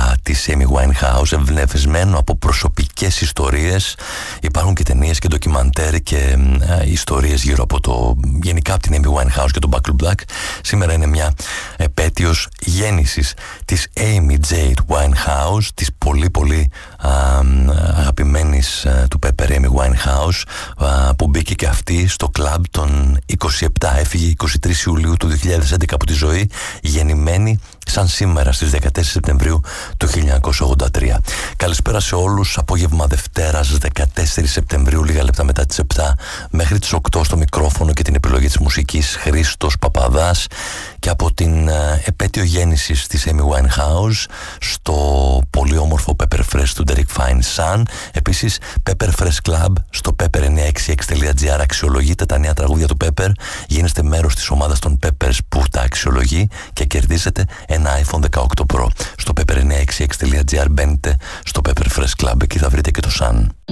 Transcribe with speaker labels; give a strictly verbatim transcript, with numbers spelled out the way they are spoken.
Speaker 1: της Amy Winehouse, ευνευισμένο από προσωπικές ιστορίες. Υπάρχουν και ταινίες και ντοκιμαντέρ και ε, ιστορίες γύρω από το, γενικά από την Amy Winehouse και τον Back to Black. Σήμερα είναι μια επέτειος γέννησης της Amy Jade Winehouse, της πολύ πολύ α, αγαπημένης α, του Pepper Amy Winehouse, α, που μπήκε και αυτή στο κλαμπ των είκοσι επτά. Έφυγε είκοσι τρεις Ιουλίου του δύο χιλιάδες έντεκα από τη ζωή, γεννημένη σαν σήμερα στις δεκατέσσερις Σεπτεμβρίου του χίλια εννιακόσια ογδόντα τρία. Καλησπέρα σε όλους. Απόγευμα Δευτέρας δεκατέσσερις Σεπτεμβρίου, λίγα λεπτά μετά τις επτά, μέχρι τις οκτώ στο μικρόφωνο και την επιλογή της μουσικής Χρήστος Παπαδάς, και από την ε, επέτειο γέννησης της Amy Winehouse στο πολύ όμορφο Pepper Fresh του Derek Fine Sun. Επίσης Pepper Fresh Club στο pepper εννιακόσια εξήντα έξι τελεία τζι άρ. Αξιολογείτε τα νέα τραγούδια του Pepper, γίνεστε μέρος της ομάδας των Peppers που τα αξιολογεί και κερδίζετε ένα iPhone δεκαοκτώ Pro. Στο pepper εννιακόσια εξήντα έξι τελεία τζι άρ μπαίνετε στο Pepper Fresh Club, εκεί θα βρείτε και το Sun.